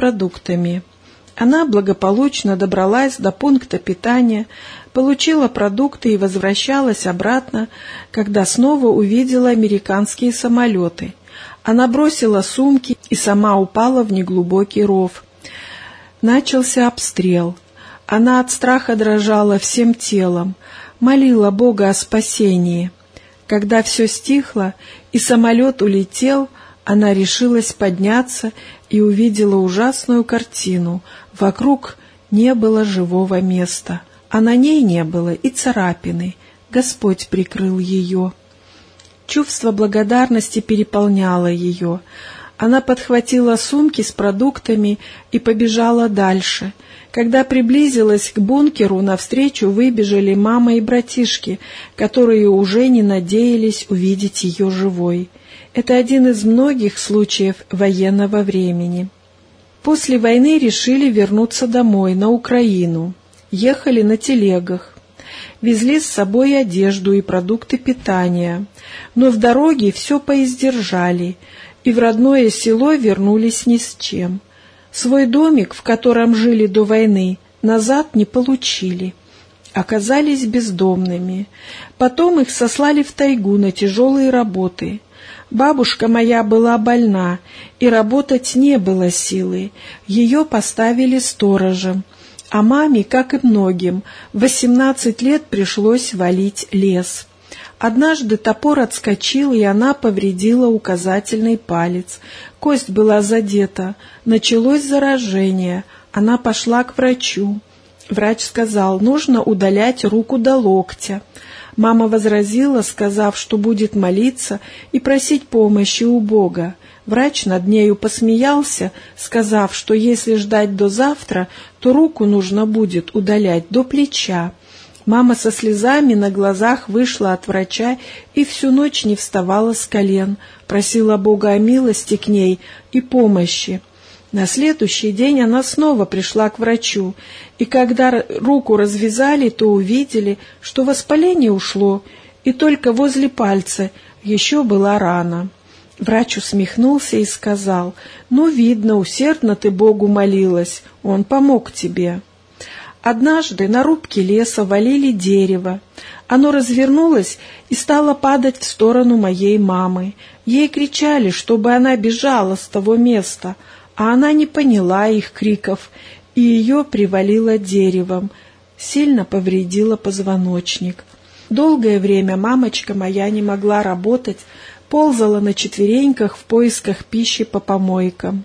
продуктами. Она благополучно добралась до пункта питания, получила продукты и возвращалась обратно, когда снова увидела американские самолеты. Она бросила сумки и сама упала в неглубокий ров. Начался обстрел. Она от страха дрожала всем телом, молила Бога о спасении. Когда все стихло и самолет улетел, она решилась подняться и увидела ужасную картину. Вокруг не было живого места, а на ней не было и царапины. Господь прикрыл ее. Чувство благодарности переполняло ее. Она подхватила сумки с продуктами и побежала дальше. Когда приблизилась к бункеру, навстречу выбежали мама и братишки, которые уже не надеялись увидеть ее живой. Это один из многих случаев военного времени. После войны решили вернуться домой, на Украину. Ехали на телегах. Везли с собой одежду и продукты питания. Но в дороге все поиздержали, и в родное село вернулись ни с чем. Свой домик, в котором жили до войны, назад не получили. Оказались бездомными. Потом их сослали в тайгу на тяжелые работы. Бабушка моя была больна, и работать не было силы. Ее поставили сторожем. А маме, как и многим, в 18 лет пришлось валить лес. Однажды топор отскочил, и она повредила указательный палец. Кость была задета. Началось заражение. Она пошла к врачу. Врач сказал, нужно удалять руку до локтя. Мама возразила, сказав, что будет молиться и просить помощи у Бога. Врач над нею посмеялся, сказав, что если ждать до завтра, то руку нужно будет удалять до плеча. Мама со слезами на глазах вышла от врача и всю ночь не вставала с колен, просила Бога о милости к ней и помощи. На следующий день она снова пришла к врачу, и когда руку развязали, то увидели, что воспаление ушло, и только возле пальца еще была рана. Врач усмехнулся и сказал, «Ну, видно, усердно ты Богу молилась, Он помог тебе». Однажды на рубке леса валили дерево. Оно развернулось и стало падать в сторону моей мамы. Ей кричали, чтобы она бежала с того места, а она не поняла их криков, и ее привалило деревом, сильно повредило позвоночник. Долгое время мамочка моя не могла работать, ползала на четвереньках в поисках пищи по помойкам.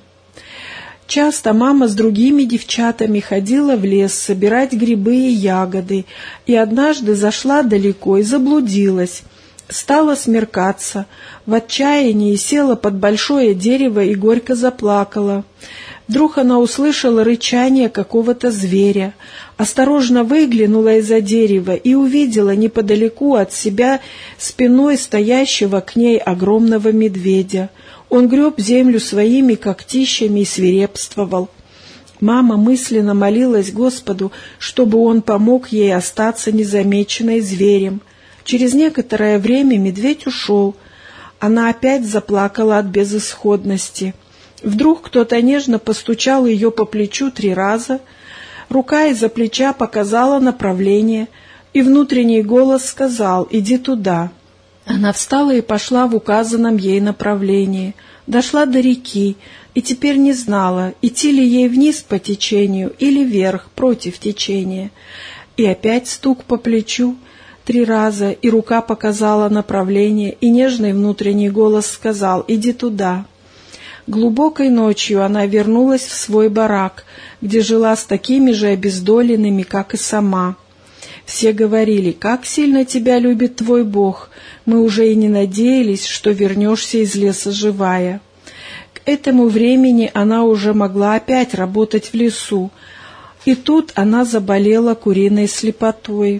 Часто мама с другими девчатами ходила в лес собирать грибы и ягоды, и однажды зашла далеко и заблудилась. Стало смеркаться. В отчаянии села под большое дерево и горько заплакала. Вдруг она услышала рычание какого-то зверя. Осторожно выглянула из-за дерева и увидела неподалеку от себя спиной стоящего к ней огромного медведя. Он греб землю своими когтищами и свирепствовал. Мама мысленно молилась Господу, чтобы он помог ей остаться незамеченной зверем. Через некоторое время медведь ушел. Она опять заплакала от безысходности. Вдруг кто-то нежно постучал ее по плечу 3 раза. Рука из-за плеча показала направление, и внутренний голос сказал «Иди туда». Она встала и пошла в указанном ей направлении. Дошла до реки и теперь не знала, идти ли ей вниз по течению или вверх, против течения. И опять стук по плечу 3 раза, и рука показала направление, и нежный внутренний голос сказал «Иди туда». Глубокой ночью она вернулась в свой барак, где жила с такими же обездоленными, как и сама. Все говорили, как сильно тебя любит твой Бог, мы уже и не надеялись, что вернешься из леса живая. К этому времени она уже могла опять работать в лесу, и тут она заболела куриной слепотой.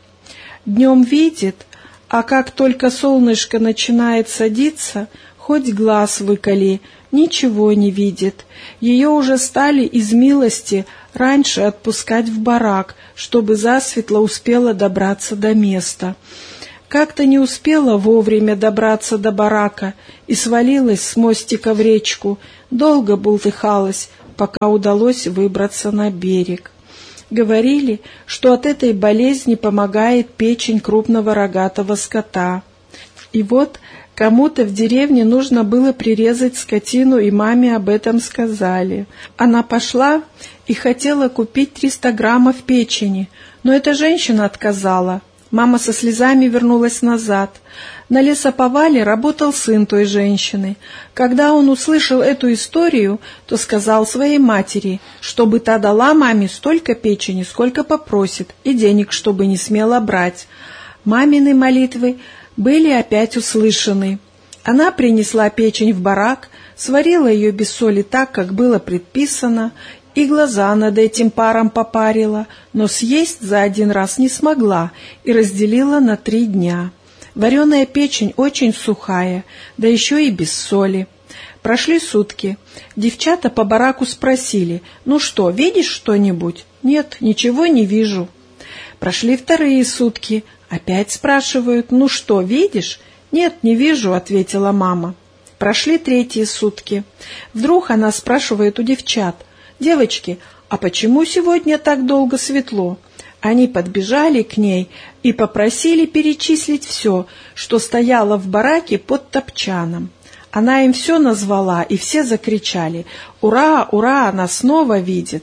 Днем видит, а как только солнышко начинает садиться, хоть глаз выколи, ничего не видит. Ее уже стали из милости раньше отпускать в барак, чтобы засветло успела добраться до места. Как-то не успела вовремя добраться до барака и свалилась с мостика в речку, долго бултыхалась, пока удалось выбраться на берег. Говорили, что от этой болезни помогает печень крупного рогатого скота. И вот кому-то в деревне нужно было прирезать скотину, и маме об этом сказали. Она пошла и хотела купить 300 граммов печени, но эта женщина отказала. Мама со слезами вернулась назад. На лесоповале работал сын той женщины. Когда он услышал эту историю, то сказал своей матери, чтобы та дала маме столько печени, сколько попросит, и денег, чтобы не смела брать. Мамины молитвы были опять услышаны. Она принесла печень в барак, сварила ее без соли так, как было предписано, и глаза над этим паром попарила, но съесть за один раз не смогла и разделила на 3 дня. Вареная печень очень сухая, да еще и без соли. Прошли сутки. Девчата по бараку спросили: «Ну что, видишь что-нибудь?» «Нет, ничего не вижу». Прошли 2 сутки. Опять спрашивают: «Ну что, видишь?» «Нет, не вижу», — ответила мама. Прошли 3 сутки. Вдруг она спрашивает у девчат: «Девочки, а почему сегодня так долго светло?» Они подбежали к ней и попросили перечислить все, что стояло в бараке под топчаном. Она им все назвала, и все закричали: «Ура, ура, она снова видит!»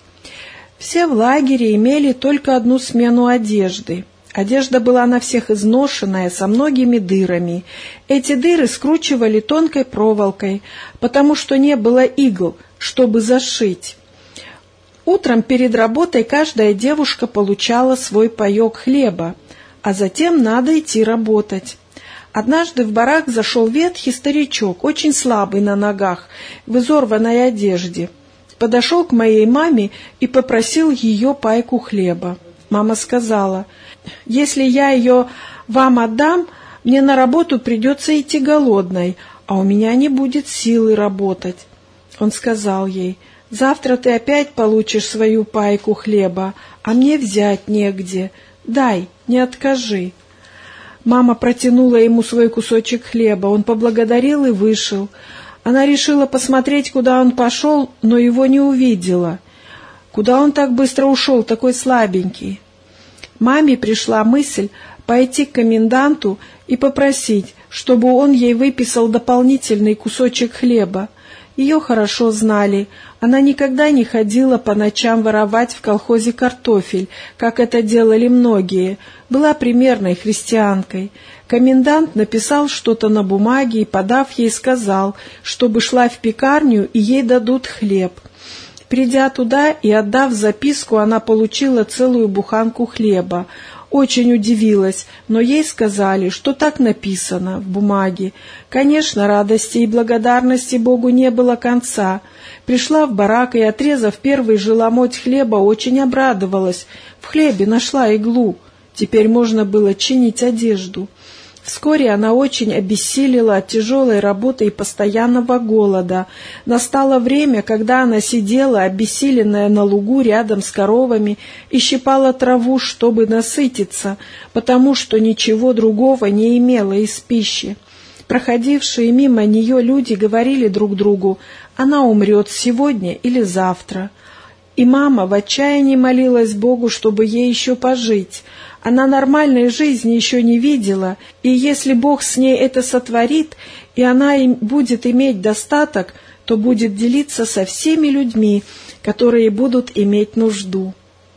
Все в лагере имели только 1 смену одежды. Одежда была на всех изношенная, со многими дырами. Эти дыры скручивали тонкой проволокой, потому что не было игл, чтобы зашить. Утром перед работой каждая девушка получала свой паек хлеба, а затем надо идти работать. Однажды в барак зашел ветхий старичок, очень слабый на ногах, в изорванной одежде. Подошел к моей маме и попросил ее пайку хлеба. Мама сказала: «Если я ее вам отдам, мне на работу придется идти голодной, а у меня не будет силы работать». Он сказал ей: «Завтра ты опять получишь свою пайку хлеба, а мне взять негде. Дай, не откажи». Мама протянула ему свой кусочек хлеба, он поблагодарил и вышел. Она решила посмотреть, куда он пошел, но его не увидела. Куда он так быстро ушел, такой слабенький? Маме пришла мысль пойти к коменданту и попросить, чтобы он ей выписал дополнительный кусочек хлеба. Ее хорошо знали. Она никогда не ходила по ночам воровать в колхозе картофель, как это делали многие. Была примерной христианкой. Комендант написал что-то на бумаге и, подав ей, сказал, чтобы шла в пекарню и ей дадут хлеб. Придя туда и отдав записку, она получила целую буханку хлеба. Очень удивилась, но ей сказали, что так написано в бумаге. Конечно, радости и благодарности Богу не было конца. Пришла в барак и, отрезав первый же ломоть хлеба, очень обрадовалась. В хлебе нашла иглу. Теперь можно было чинить одежду. Вскоре она очень обессилила от тяжелой работы и постоянного голода. Настало время, когда она сидела, обессиленная, на лугу рядом с коровами и щипала траву, чтобы насытиться, потому что ничего другого не имела из пищи. Проходившие мимо нее люди говорили друг другу: «Она умрет сегодня или завтра». И мама в отчаянии молилась Богу, чтобы ей еще пожить. Она нормальной жизни еще не видела, и если Бог с ней это сотворит, и она будет иметь достаток, то будет делиться со всеми людьми, которые будут иметь нужду.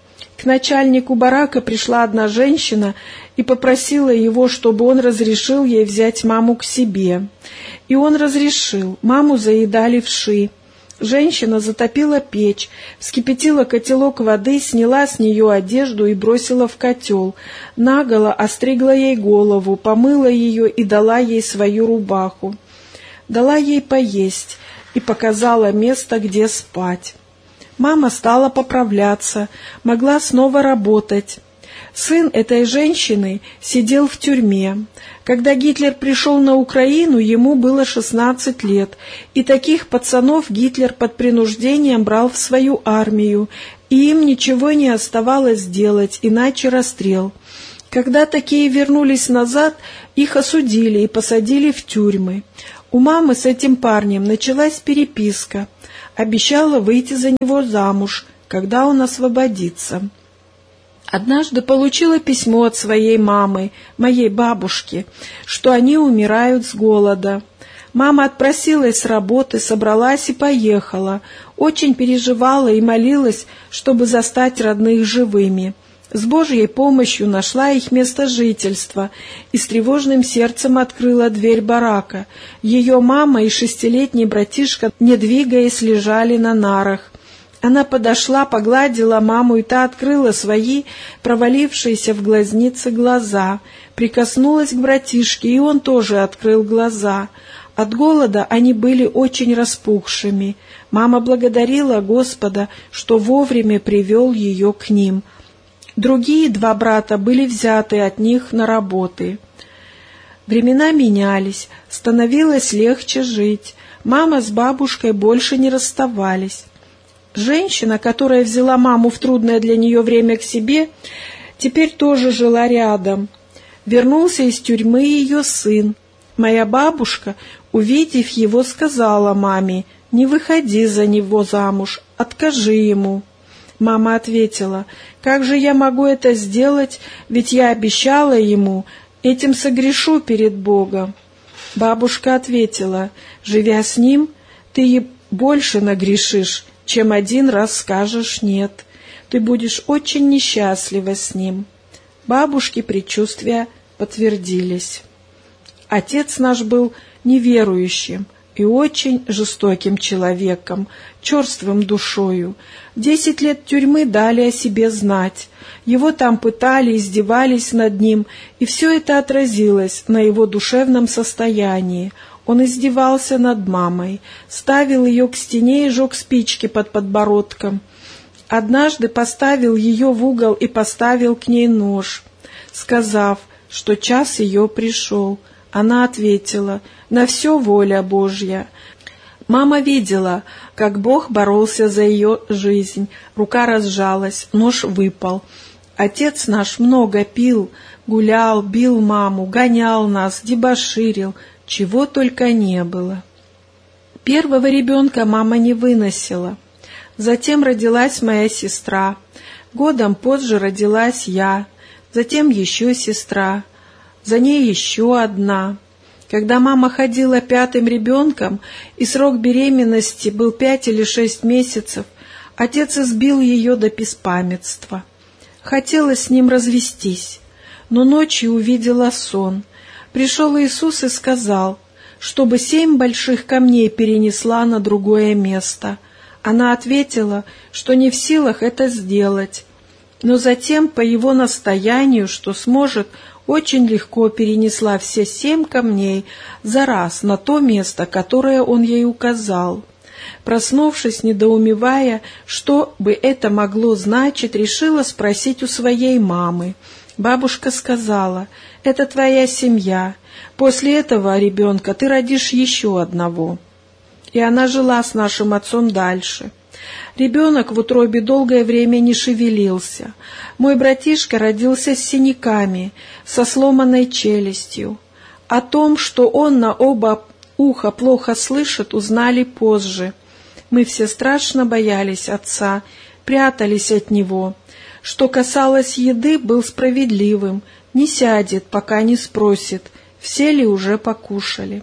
К начальнику барака пришла одна женщина и попросила его, чтобы он разрешил ей взять маму к себе. И он разрешил. Маму заедали вши. Женщина затопила печь, вскипятила котелок воды, сняла с нее одежду и бросила в котел. Наголо остригла ей голову, помыла ее и дала ей свою рубаху. Дала ей поесть и показала место, где спать. Мама стала поправляться, могла снова работать. Сын этой женщины сидел в тюрьме. Когда Гитлер пришел на Украину, ему было 16 лет, и таких пацанов Гитлер под принуждением брал в свою армию, и им ничего не оставалось делать, иначе расстрел. Когда такие вернулись назад, их осудили и посадили в тюрьмы. У мамы с этим парнем началась переписка. Обещала выйти за него замуж, когда он освободится. Однажды получила письмо от своей мамы, моей бабушки, что они умирают с голода. Мама отпросилась с работы, собралась и поехала. Очень переживала и молилась, чтобы застать родных живыми. С Божьей помощью нашла их место жительства и с тревожным сердцем открыла дверь барака. Ее мама и 6-летний братишка, не двигаясь, лежали на нарах. Она подошла, погладила маму, и та открыла свои провалившиеся в глазницы глаза, прикоснулась к братишке, и он тоже открыл глаза. От голода они были очень распухшими. Мама благодарила Господа, что вовремя привел ее к ним. Другие 2 брата были взяты от них на работы. Времена менялись, становилось легче жить. Мама с бабушкой больше не расставались. Женщина, которая взяла маму в трудное для нее время к себе, теперь тоже жила рядом. Вернулся из тюрьмы ее сын. Моя бабушка, увидев его, сказала маме: «Не выходи за него замуж, откажи ему». Мама ответила: «Как же я могу это сделать, ведь я обещала ему, этим согрешу перед Богом». Бабушка ответила: «Живя с ним, ты больше нагрешишь, чем 1 раз скажешь «нет». Ты будешь очень несчастлива с ним». Бабушки предчувствия подтвердились. Отец наш был неверующим и очень жестоким человеком, черствым душою. 10 лет тюрьмы дали о себе знать. Его там пытали, издевались над ним, и все это отразилось на его душевном состоянии. Он издевался над мамой, ставил ее к стене и жег спички под подбородком. Однажды поставил ее в угол и поставил к ней нож, сказав, что час ее пришел. Она ответила: «На все воля Божья». Мама видела, как Бог боролся за ее жизнь. Рука разжалась, нож выпал. Отец наш много пил, гулял, бил маму, гонял нас, дебоширил, чего только не было. Первого ребенка мама не выносила. Затем родилась моя сестра. Годом позже родилась я. Затем еще сестра. За ней еще одна. Когда мама ходила 5-м ребенком, и срок беременности был 5 или 6 месяцев, отец избил ее до беспамятства. Хотела с ним развестись, но ночью увидела сон. Пришел Иисус и сказал, чтобы 7 больших камней перенесла на другое место. Она ответила, что не в силах это сделать, но затем, по его настоянию, что сможет, очень легко перенесла все 7 камней за раз на то место, которое он ей указал. Проснувшись, недоумевая, что бы это могло значить, решила спросить у своей мамы. Бабушка сказала: «Это твоя семья. После этого ребенка ты родишь еще одного». И она жила с нашим отцом дальше. Ребенок в утробе долгое время не шевелился. Мой братишка родился с синяками, со сломанной челюстью. О том, что он на оба уха плохо слышит, узнали позже. Мы все страшно боялись отца, прятались от него. Что касалось еды, был справедливым, не сядет, пока не спросит, все ли уже покушали.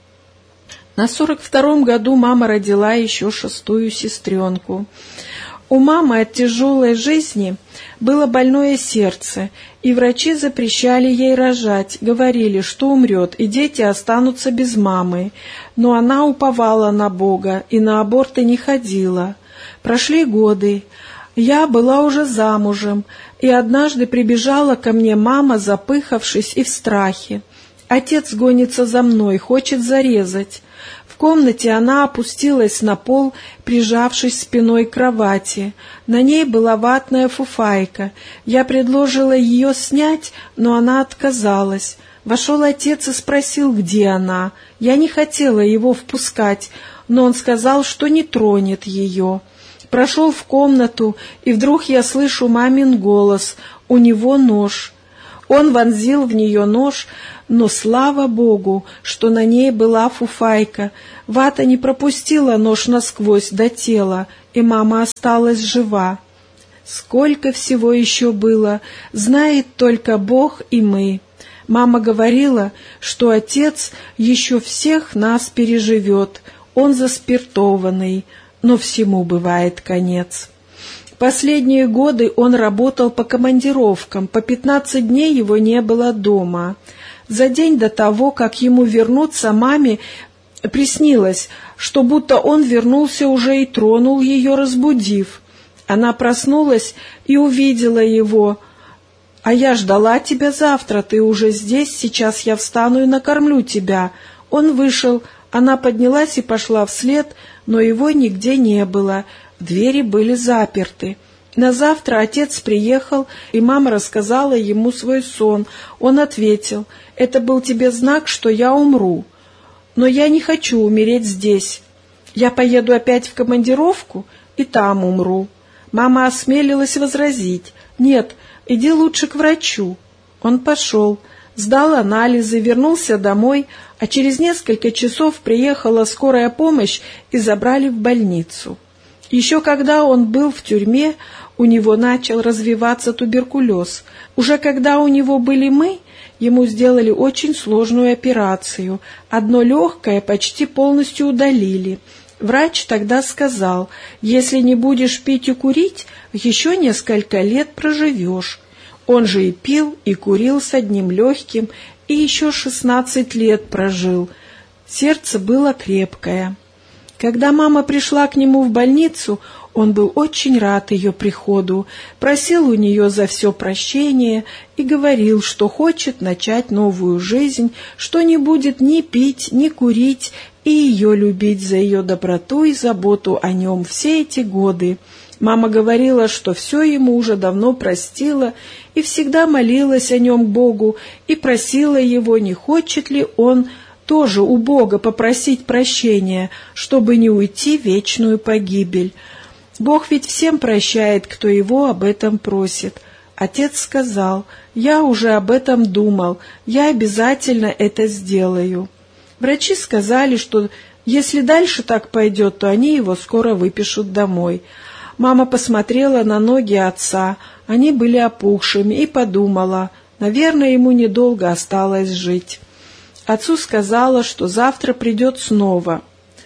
На 42-м году мама родила еще 6-ю сестренку. У мамы от тяжелой жизни было больное сердце, и врачи запрещали ей рожать, говорили, что умрет, и дети останутся без мамы. Но она уповала на Бога и на аборты не ходила. Прошли годы. Я была уже замужем, и однажды прибежала ко мне мама, запыхавшись и в страхе. Отец гонится за мной, хочет зарезать. В комнате она опустилась на пол, прижавшись спиной к кровати. На ней была ватная фуфайка. Я предложила ее снять, но она отказалась. Вошел отец и спросил, где она. Я не хотела его впускать, но он сказал, что не тронет ее. Прошел в комнату, и вдруг я слышу мамин голос. У него нож. Он вонзил в нее нож, но слава Богу, что на ней была фуфайка. Вата не пропустила нож насквозь до тела, и мама осталась жива. Сколько всего еще было, знает только Бог и мы. Мама говорила, что отец еще всех нас переживет, он заспиртованный, но всему бывает конец. Последние годы он работал по командировкам, по 15 дней его не было дома. За день до того, как ему вернуться, маме приснилось, что будто он вернулся уже и тронул ее, разбудив. Она проснулась и увидела его. «А я ждала тебя завтра, ты уже здесь, сейчас я встану и накормлю тебя». Он вышел, она поднялась и пошла вслед, но его нигде не было, двери были заперты. На завтра отец приехал, и мама рассказала ему свой сон. Он ответил: «Это был тебе знак, что я умру. Но я не хочу умереть здесь. Я поеду опять в командировку и там умру». Мама осмелилась возразить: «Нет, иди лучше к врачу». Он пошел, сдал анализы, вернулся домой, а через несколько часов приехала скорая помощь и забрали в больницу. Еще когда он был в тюрьме, у него начал развиваться туберкулез. Уже когда у него были мы, ему сделали очень сложную операцию. Одно легкое почти полностью удалили. Врач тогда сказал: «Если не будешь пить и курить, еще несколько лет проживешь». Он же и пил, и курил с одним легким, и еще 16 лет прожил. Сердце было крепкое. Когда мама пришла к нему в больницу, он был очень рад ее приходу, просил у нее за все прощения и говорил, что хочет начать новую жизнь, что не будет ни пить, ни курить, и ее любить за ее доброту и заботу о нем все эти годы. Мама говорила, что все ему уже давно простила, и всегда молилась о нем Богу, и просила его, не хочет ли он тоже у Бога попросить прощения, чтобы не уйти в вечную погибель. Бог ведь всем прощает, кто его об этом просит. Отец сказал: «Я уже об этом думал, я обязательно это сделаю». Врачи сказали, что если дальше так пойдет, то они его скоро выпишут домой. Мама посмотрела на ноги отца, они были опухшими, и подумала: наверное, ему недолго осталось жить. Отцу сказала, что завтра придет снова.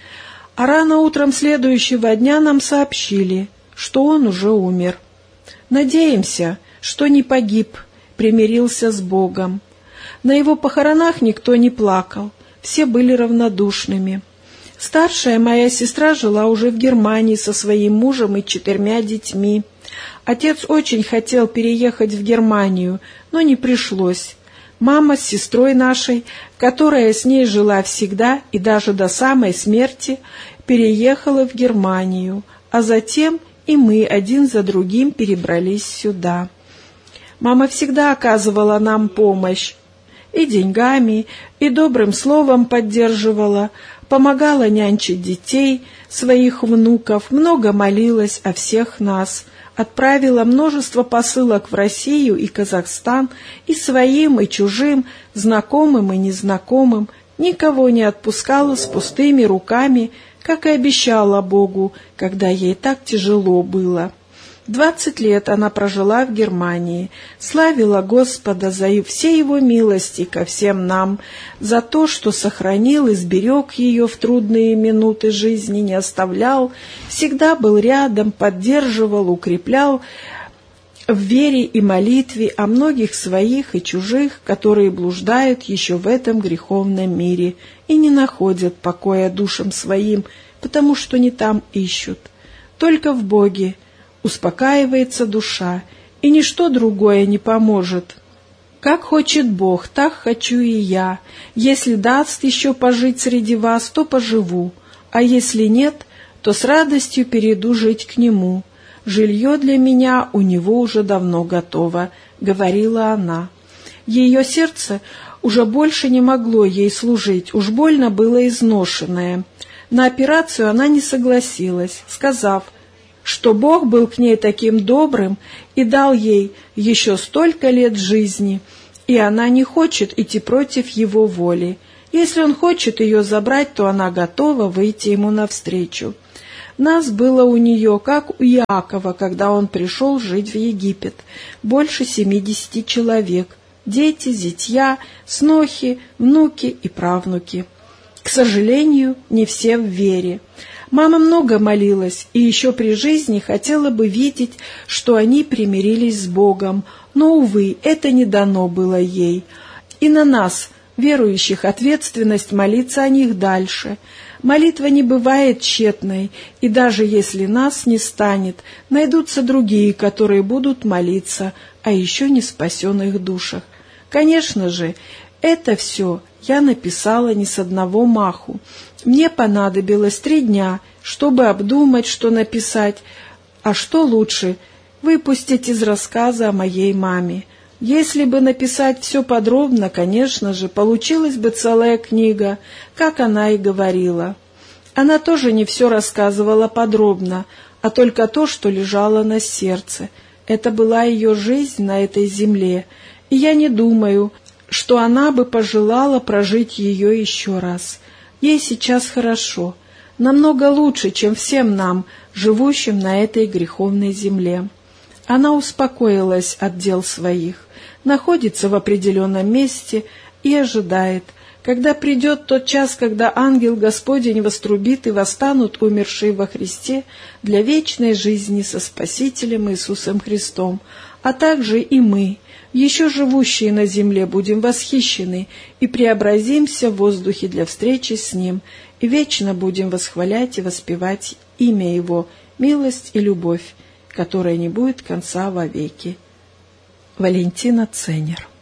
А рано утром следующего дня нам сообщили, что он уже умер. Надеемся, что не погиб, примирился с Богом. На его похоронах никто не плакал, все были равнодушными. Старшая моя сестра жила уже в Германии со своим мужем и 4 детьми. Отец очень хотел переехать в Германию, но не пришлось. Мама с сестрой нашей, которая с ней жила всегда и даже до самой смерти, переехала в Германию, а затем и мы один за другим перебрались сюда. Мама всегда оказывала нам помощь, и деньгами, и добрым словом поддерживала, помогала нянчить детей, своих внуков, много молилась о всех нас, отправила множество посылок в Россию и Казахстан, и своим, и чужим, знакомым и незнакомым, никого не отпускала с пустыми руками, как и обещала Богу, когда ей так тяжело было. 20 лет она прожила в Германии, славила Господа за все Его милости ко всем нам, за то, что сохранил и сберег ее в трудные минуты жизни, не оставлял, всегда был рядом, поддерживал, укреплял в вере и молитве о многих своих и чужих, которые блуждают еще в этом греховном мире и не находят покоя душам своим, потому что не там ищут. Только в Боге успокаивается душа, и ничто другое не поможет. Как хочет Бог, так хочу и я. Если даст еще пожить среди вас, то поживу, а если нет, то с радостью перейду жить к Нему. Жилье для меня у Него уже давно готово, — говорила она. Ее сердце уже больше не могло ей служить, уж больно было изношенное. На операцию она не согласилась, сказав, что Бог был к ней таким добрым и дал ей еще столько лет жизни, и она не хочет идти против его воли. Если он хочет ее забрать, то она готова выйти ему навстречу. Нас было у нее, как у Иакова, когда он пришел жить в Египет, больше 70 человек, дети, зятья, снохи, внуки и правнуки. К сожалению, не все в вере. Мама много молилась и еще при жизни хотела бы видеть, что они примирились с Богом, но, увы, это не дано было ей. И на нас, верующих, ответственность молиться о них дальше. Молитва не бывает тщетной, и даже если нас не станет, найдутся другие, которые будут молиться о еще не спасенных душах. Конечно же, это все я написала не с одного маху. Мне понадобилось 3 дня, чтобы обдумать, что написать, а что лучше выпустить из рассказа о моей маме. Если бы написать все подробно, конечно же, получилась бы целая книга, как она и говорила. Она тоже не все рассказывала подробно, а только то, что лежало на сердце. Это была ее жизнь на этой земле, и я не думаю, что она бы пожелала прожить ее еще раз. Ей сейчас хорошо, намного лучше, чем всем нам, живущим на этой греховной земле. Она успокоилась от дел своих, находится в определенном месте и ожидает, когда придет тот час, когда ангел Господень вострубит и восстанут умершие во Христе для вечной жизни со Спасителем Иисусом Христом, а также и мы, еще живущие на земле, будем восхищены и преобразимся в воздухе для встречи с Ним, и вечно будем восхвалять и воспевать имя Его, милость и любовь, которая не будет конца вовеки. Валентина Ценер.